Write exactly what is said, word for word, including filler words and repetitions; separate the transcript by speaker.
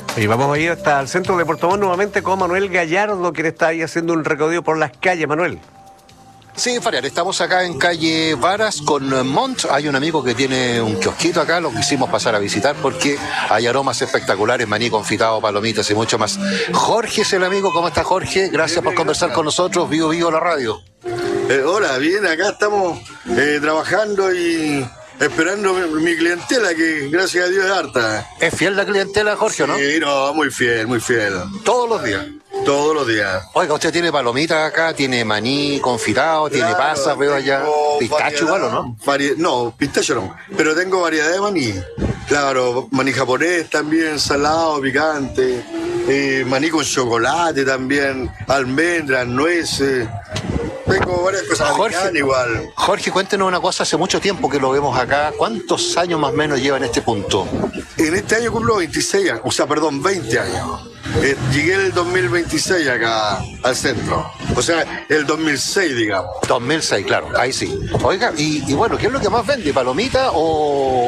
Speaker 1: Y vamos a ir hasta el centro de Puerto Montt nuevamente con Manuel Gallardo, quien está ahí haciendo un recorrido por las calles. Manuel.
Speaker 2: Sí, Fariar, estamos acá en calle Varas con Montt. Hay un amigo que tiene un kiosquito acá, lo quisimos pasar a visitar porque hay aromas espectaculares, maní confitado, palomitas y mucho más. Jorge es el amigo. ¿Cómo está, Jorge? Gracias por conversar con nosotros. Vivo, vivo la radio.
Speaker 3: Eh, hola, bien, acá estamos eh, trabajando y esperando mi, mi clientela, que gracias a Dios es harta.
Speaker 2: ¿Es fiel la clientela, Jorge, o no?
Speaker 3: Sí, no, muy fiel, muy fiel.
Speaker 2: Todos los días.
Speaker 3: Todos los días.
Speaker 2: Oiga, usted tiene palomitas acá, tiene maní confitado, tiene
Speaker 3: Claro,
Speaker 2: pasas, veo allá.
Speaker 3: tengo
Speaker 2: Pistacho igual, ¿o no?
Speaker 3: Vari... No, pistacho no, pero tengo variedad de maní. Claro, maní japonés también, salado, picante, eh, maní con chocolate también, almendras, nueces. Tengo varias cosas.
Speaker 2: Jorge,
Speaker 3: igual.
Speaker 2: Jorge, cuéntenos una cosa, hace mucho tiempo que lo vemos acá. ¿Cuántos años más o menos lleva en este punto?
Speaker 3: En este año cumplo veintiséis años, o sea, perdón, veinte años. Eh, llegué el dos mil veintiséis acá al centro. O sea, el dos mil seis, digamos.
Speaker 2: dos mil seis, claro, ahí sí. Oiga, y, y bueno, ¿qué es lo que más vende? ¿Palomita o...?